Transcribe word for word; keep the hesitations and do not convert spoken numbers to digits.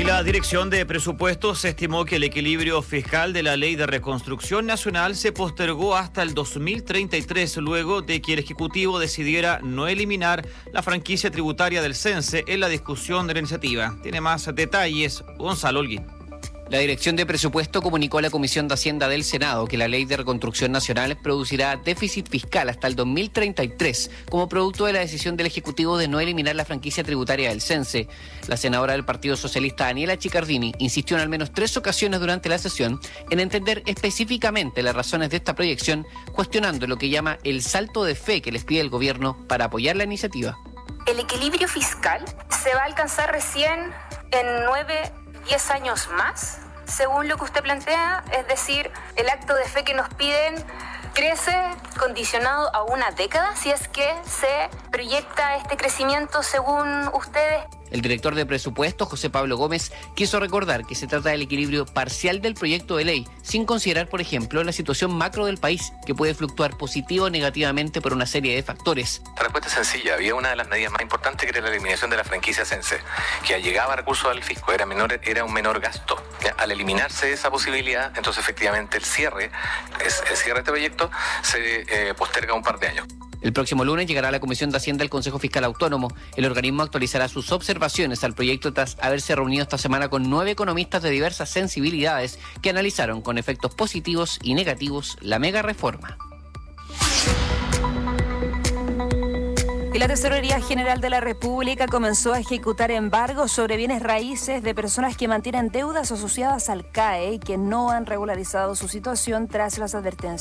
Y la Dirección de Presupuestos estimó que el equilibrio fiscal de la Ley de Reconstrucción Nacional se postergó hasta el dos mil treinta y tres, luego de que el Ejecutivo decidiera no eliminar la franquicia tributaria del CENSE en la discusión de la iniciativa. Tiene más detalles Gonzalo Holguín. La Dirección de Presupuesto comunicó a la Comisión de Hacienda del Senado que la Ley de Reconstrucción Nacional producirá déficit fiscal hasta el dos mil treinta y tres como producto de la decisión del Ejecutivo de no eliminar la franquicia tributaria del CENSE. La senadora del Partido Socialista, Daniela Chiccardini, insistió en al menos tres ocasiones durante la sesión en entender específicamente las razones de esta proyección, cuestionando lo que llama el salto de fe que les pide el gobierno para apoyar la iniciativa. El equilibrio fiscal se va a alcanzar recién en nueve, diez años más, según lo que usted plantea, es decir, el acto de fe que nos piden crece condicionado a una década, si es que se proyecta este crecimiento según ustedes. El director de presupuesto, José Pablo Gómez, quiso recordar que se trata del equilibrio parcial del proyecto de ley, sin considerar, por ejemplo, la situación macro del país, que puede fluctuar positivo o negativamente por una serie de factores. La respuesta es sencilla. Había una de las medidas más importantes, que era la eliminación de la franquicia CENSE, que llegaba recursos al fisco, era menor, era un menor gasto. ¿Ya? Al eliminarse esa posibilidad, entonces efectivamente el cierre, es, el cierre de este proyecto se eh, posterga un par de años. El próximo lunes llegará a la Comisión de Hacienda el Consejo Fiscal Autónomo. El organismo actualizará sus observaciones al proyecto tras haberse reunido esta semana con nueve economistas de diversas sensibilidades que analizaron con efectos positivos y negativos la mega reforma. Y la Tesorería General de la República comenzó a ejecutar embargos sobre bienes raíces de personas que mantienen deudas asociadas al C A E y que no han regularizado su situación tras las advertencias